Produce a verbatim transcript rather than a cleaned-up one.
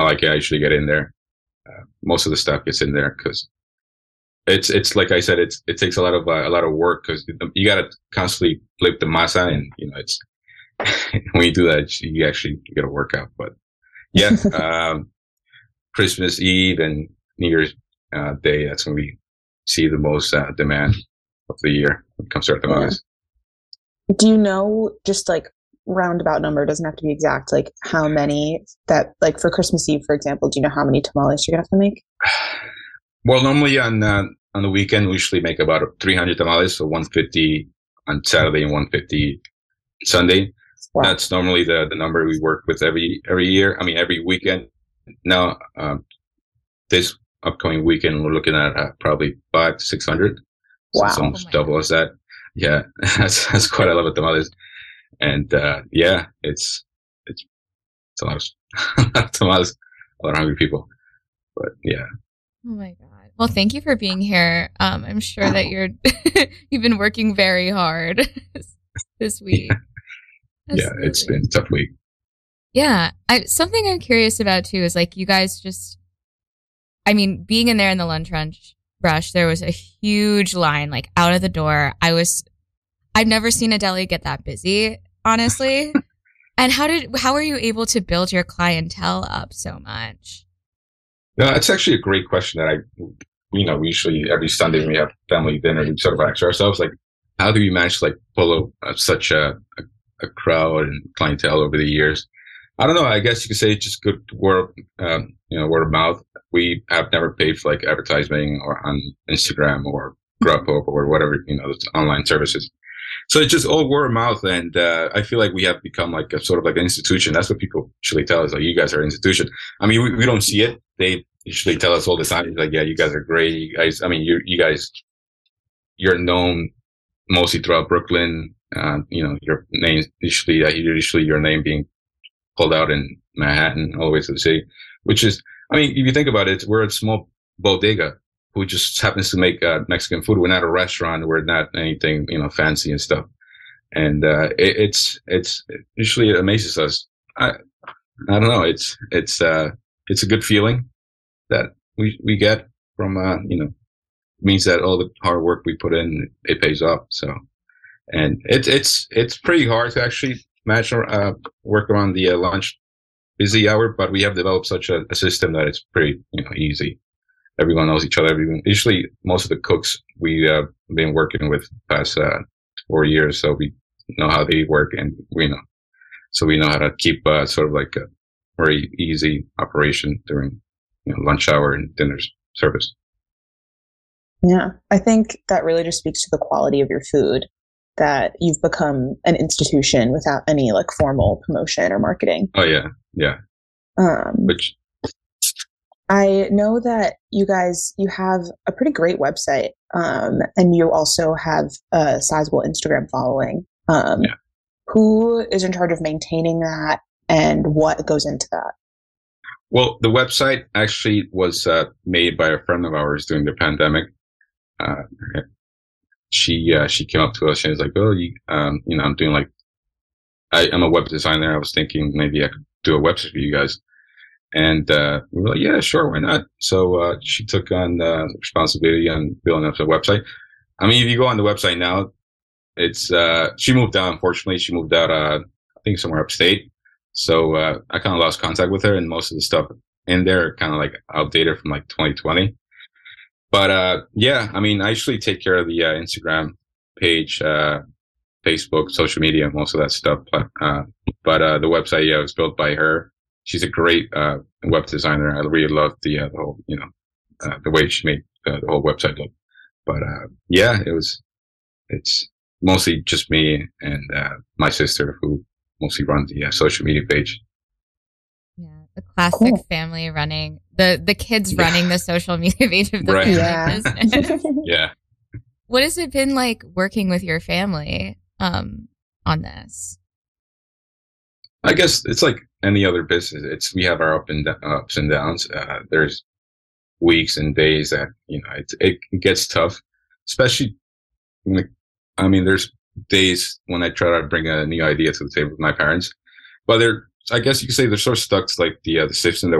I like it. I usually get in there. Uh, most of the stuff gets in there because it's it's like I said, it's it takes a lot of uh, a lot of work because you got to constantly flip the masa, and you know it's when you do that, you actually get a workout. But yeah, um, Christmas Eve and New Year's uh, Day, that's when we see the most uh, demand of the year when it comes to our tamales. Yeah. Do you know, just like roundabout number, doesn't have to be exact, like how many that, like for Christmas Eve, for example, do you know how many tamales you're going to have to make? Well, normally on uh, on the weekend, we usually make about three hundred tamales, so one hundred fifty on Saturday and one hundred fifty Sunday. Wow. That's normally the, the number we work with every every year. I mean, every weekend. Now, um, this upcoming weekend, we're looking at uh, probably five to six hundred. So wow, it's almost oh double God. As that. Yeah, that's that's quite a lot of tamales, and uh, yeah, it's it's it's a lot of, a lot of tamales, a lot of hungry people. But yeah. Oh my God. Well, thank you for being here. Um, I'm sure that you're you've been working very hard this week. Yeah, yeah, it's been a tough week. Yeah, I, something I'm curious about too is like you guys just, I mean, being in there in the lunch rush, rush, there was a huge line like out of the door. I was, I've never seen a deli get that busy, honestly. And how did, how were you able to build your clientele up so much? No, it's actually a great question that I, you know, we usually every Sunday when we have family dinner, we sort of ask ourselves, like, how do we manage to like pull a, such a, a, a crowd and clientele over the years? I don't know. I guess you could say it's just good word, um, you know, word of mouth. We have never paid for like advertising or on Instagram or Grubhub or whatever, you know, those online services. So it's just all word of mouth. And, uh, I feel like we have become like a sort of like an institution. That's what people usually tell us. Like, you guys are an institution. I mean, we, we don't see it. They usually tell us all the time. It's like, yeah, you guys are great. You guys, I mean, you, you guys, you're known mostly throughout Brooklyn. Uh, you know, your name usually, uh, usually your name being pulled out in Manhattan all the way to the city, which is, I mean, if you think about it, we're a small bodega who just happens to make uh, Mexican food. We're not a restaurant. We're not anything, you know, fancy and stuff. And, uh, it, it's, it's, it usually it amazes us. I, I don't know. It's, it's, uh, it's a good feeling that we, we get from, uh, you know, means that all the hard work we put in, it pays off. So, and it's, it's, it's pretty hard to actually manage, uh, work around the uh, lunch busy hour, but we have developed such a, a system that it's pretty, you know, easy. Everyone knows each other. Everyone, usually most of the cooks we uh, been working with past uh, four years, so we know how they work, and we know, so we know how to keep uh, sort of like a very easy operation during, you know, lunch hour and dinner service. Yeah, I think that really just speaks to the quality of your food, that you've become an institution without any like formal promotion or marketing. Oh yeah, yeah. Um, Which I know that you guys, you have a pretty great website, um, and you also have a sizable Instagram following. Um, yeah. Who is in charge of maintaining that, and what goes into that? Well, the website actually was uh, made by a friend of ours during the pandemic. Uh, she uh, she came up to us and was like, "Oh, you, um, you know, I'm doing like, I, I'm a web designer. I was thinking maybe I could do a website for you guys." And uh, we were like, "Yeah, sure, why not?" So uh, she took on the responsibility on building up the website. I mean, if you go on the website now, it's uh, she moved out. Unfortunately, she moved out. Uh, I think somewhere upstate. So uh, I kind of lost contact with her, and most of the stuff in there kind of like outdated from like twenty twenty. But uh, yeah, I mean, I usually take care of the uh, Instagram page, uh, Facebook, social media, most of that stuff. But, uh, but uh, the website, yeah, was built by her. She's a great uh, web designer. I really love the, uh, the whole, you know, uh, the way she made uh, the whole website look. But uh, yeah, it was. It's mostly just me and uh, my sister who mostly run the uh, social media page. Yeah, the classic Cool. family running the the kids Yeah. running the social media page of the Right. family Yeah. business. Yeah. What has it been like working with your family um, on this? I guess it's like any other business. It's we have our up and ups and downs. Uh, there's weeks and days that, you know, it, it gets tough, especially when, I mean, there's days when I try to bring a new idea to the table with my parents, but they're, I guess you could say they're sort of stuck to like the, uh, the system that